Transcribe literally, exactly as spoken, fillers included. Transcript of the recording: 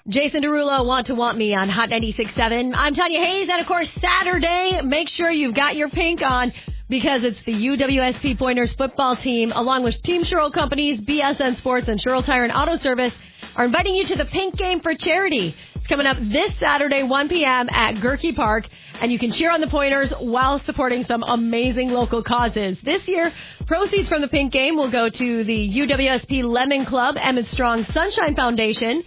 Jason Derulo, Want to Want Me on Hot ninety-six point seven. I'm Tanya Hayes, and of course, Saturday, make sure you've got your pink on because it's the U W S P Pointers football team, along with Team Sherrill Companies, B S N Sports, and Sherrill Tire and Auto Service, are inviting you to the Pink Game for charity. It's coming up this Saturday, one p.m. at Gerke Park, and you can cheer on the Pointers while supporting some amazing local causes. This year, proceeds from the Pink Game will go to the U W S P Lemon Club, Emmett Strong Sunshine Foundation,